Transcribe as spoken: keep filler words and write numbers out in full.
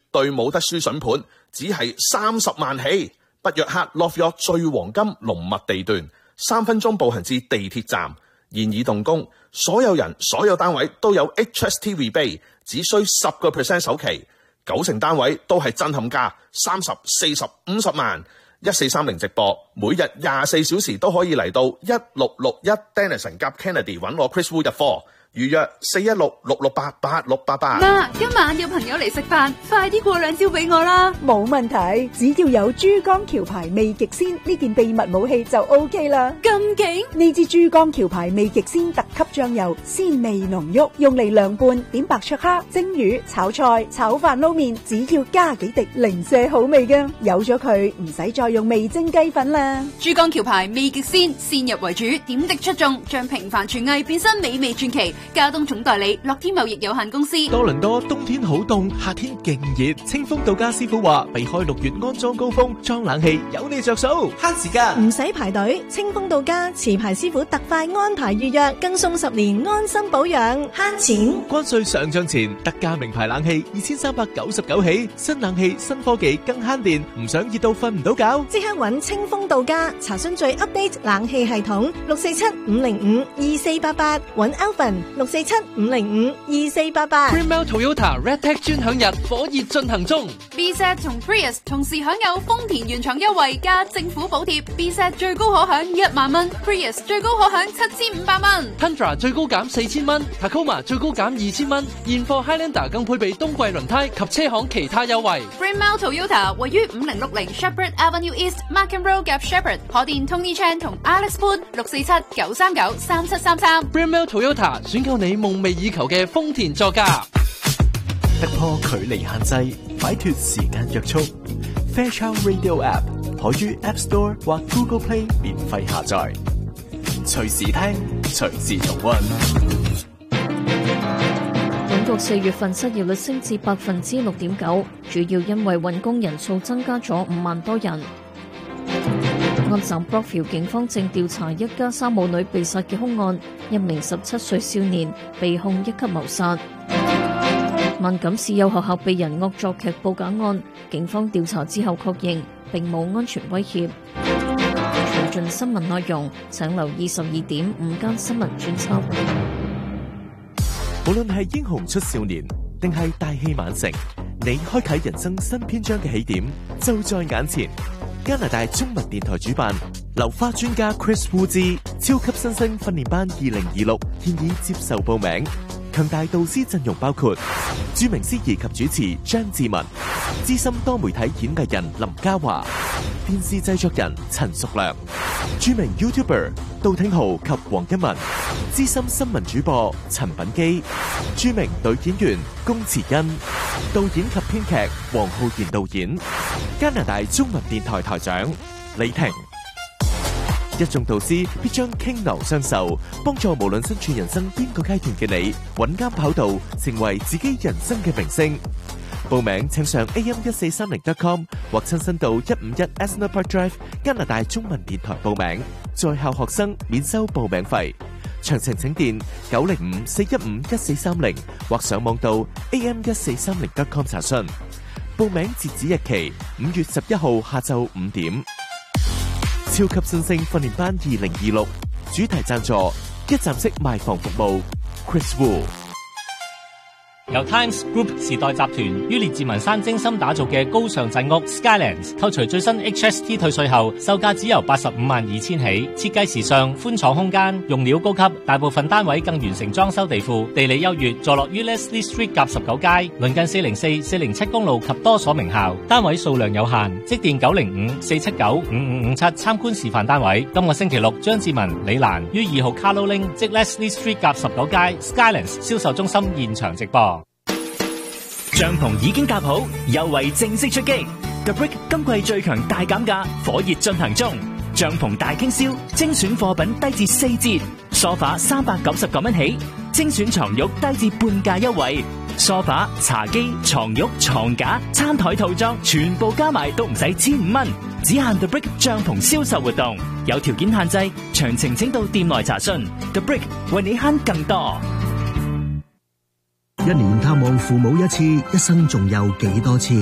對冇得輸筍盤，只係三十萬起。北約克 Love York 最黃金濃密地段，三分鐘步行至地鐵站，現已動工。所有人、所有單位都有 H S T rebate， 只需十個 percent 首期，九成單位都係震撼價，三十、四十、五十萬。一四三零直播，每日廿四小時都可以嚟到一六六一 Denison 夾 Kennedy 揾我 Chris Wu 入貨。預約四一六六六八八六八八。 嗱，今晚有朋友嚟食飯，快啲過兩招俾我啦！ 冇問題，只要有珠江橋牌味極鮮呢件秘密武器就 O K 啦。 咁勁！ 呢支珠江橋牌味極鮮特級醬油，鮮味濃郁，用嚟涼拌、點白灼蝦、蒸魚、炒菜、炒飯撈麵，只要加幾滴，零舍好味㗎。有咗佢，唔使再用味精雞粉啦。 珠江橋牌味極鮮，鮮入為主，點滴出眾，將平凡廚藝變身美味傳奇。加東總代理樂天貿易有限公司。 多倫多冬天好凍，夏天勁熱。清風到家師傅話，避開六月安裝高峰，裝冷氣有你着數，慳時間， 唔使排隊。清風到家持牌師傅特快安排預約，更送十年安心保養，慳錢。 關稅上漲前，特價名牌冷氣二千三百九十九起，新冷氣新科技更慳電，唔想熱到瞓唔到覺， 即刻揾清風到家查詢最 update 冷氣系統六四七五零五二四八八，揾 Alvin 六四七五零五二四八八。 Greenmelt Toyota Red Tag 專享日火熱進行中 B Z 同 Prius 同時享有豐田原廠優惠加政府補貼 ，B Z 最高可享一萬蚊 ，Prius 最高可享七千五百蚊 ，Tundra 最高減四千蚊 ，Tacoma 最高減二千蚊，現貨 Highlander 更配備冬季輪胎及車行其他優惠。 Greenmelt Toyota 位於五零六零 Shepherd Avenue East Markham Road 夾 Shepherd， 可電 Tony Chan 同 Alex Poon 六四七九三九三七三三。 Greenmelt Toyota 選購你夢寐以求嘅豐田座駕， 突破距離限制，擺脫時間約束。Fairchild Radio App 可於 App Store 或 Google Play 免費下載，隨時聽，隨時重溫。 本國四月份失業率升至百分之六點九，主要因為揾工人數增加咗五萬多人。安省 Brockville 警方正調查一家三母女被殺嘅凶案，一名十七歲少年被控一級謀殺。萬錦市有學校被人惡作劇報假案，警方調查之後確認並冇安全威脅。詳盡新聞內容請留意十二點午間新聞專輯。 無論係英雄出少年，定係大器晚成，你開啟人生新篇章嘅起點就在眼前。加拿大中文電台主辦流花專家 Chris Wu 之超級新星訓練班二零二六現已接受報名，強大導師陣容包括著名司儀及主持張志文、資深多媒體演藝人林嘉華、電視製作人陳淑良、著名 YouTuber 杜挺豪及黃一文、資深新聞主播陳品基、著名女演員龔慈恩、導演及編劇黃浩然導演、加拿大中文電台台長李婷。一眾導師必將傾囊相授，幫助無論身處人生邊個階段嘅你，穩啱跑道，成為自己人生嘅明星。報名請上 a m 一四三零 dot com 或親身到一五一 Asner Park Drive 加拿大中文電台報名，在校學生免收報名費。詳情請電九零五四一五一四三零或上網到 a m 一四三零 dot com 查詢。報名截止日期五月十一號下晝五點。超級新星訓練班二零二六主題贊助一站式賣房服務 Chris Wu。 由 Times Group 時代集團於列治文山精心打造嘅高尚鎮屋 Skylands， 扣除最新 H S T 退稅後，售價只由八十五萬二千起。設計時尚，寬敞空間，用料高級，大部分單位更完成裝修地庫。地理優越，坐落於 Leslie Street 夾十九街，鄰近四零四、四零七公路及多所名校。單位數量有限，即電九零五四七九五五五七參觀示範單位。今個星期六，張志文、李蘭於二號 Carlo Link 即 Leslie Street 夾十九街 Skylands 銷售中心現場直播。 帳篷已經搭好，優惠正式出擊。The Brick 今季最強大減價，火熱進行中。帳篷大傾銷，精選貨品低至四折。梳化三百九十九蚊起，精選床褥低至半價優惠。梳化、茶几、床褥、床架、餐台套裝，全部加埋都唔使千五蚊。只限 The Brick 帳篷銷售活動，有條件限制，詳情請到店內查詢。The Brick 為你慳更多。 一年探望父母一次，一生仲有幾多次？